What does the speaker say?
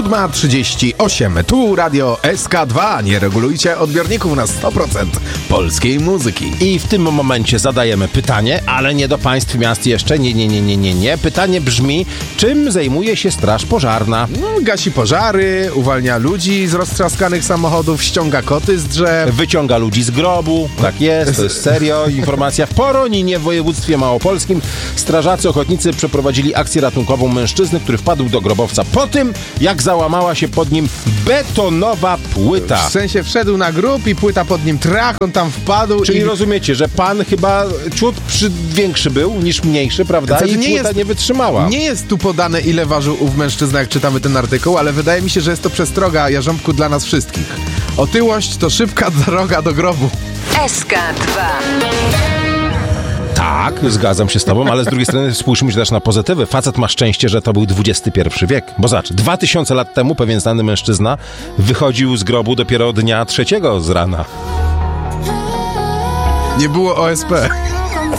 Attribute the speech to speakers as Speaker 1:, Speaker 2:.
Speaker 1: 7:38. Tu Radio SK2. Nie regulujcie odbiorników na 100% polskiej muzyki.
Speaker 2: I w tym momencie zadajemy pytanie, ale nie do państw miast jeszcze. Nie. Pytanie brzmi, czym zajmuje się Straż Pożarna?
Speaker 1: Gasi pożary, uwalnia ludzi z roztrzaskanych samochodów, ściąga koty z drzew.
Speaker 2: Wyciąga ludzi z grobu. Tak jest, to jest serio. Informacja: w Poroninie w województwie małopolskim strażacy ochotnicy przeprowadzili akcję ratunkową mężczyzny, który wpadł do grobowca po tym, jak załamała się pod nim betonowa płyta.
Speaker 1: W sensie wszedł na grób i płyta pod nim trach, on tam wpadł.
Speaker 2: Czyli rozumiecie, że pan chyba ciut większy był niż mniejszy, prawda?
Speaker 1: Znaczy,
Speaker 2: I płyta nie wytrzymała.
Speaker 1: Nie jest tu podane, ile ważył ów mężczyzna, jak czytamy ten artykuł, ale wydaje mi się, że jest to przestroga, Jarząbku, dla nas wszystkich. Otyłość to szybka droga do grobu.
Speaker 3: SK2.
Speaker 2: Tak, zgadzam się z tobą, ale z drugiej strony spójrzmy też na pozytywy. Facet ma szczęście, że to był XXI wiek. Bo zobacz, 2000 lat temu pewien znany mężczyzna wychodził z grobu dopiero dnia 3 z rana.
Speaker 1: Nie było OSP.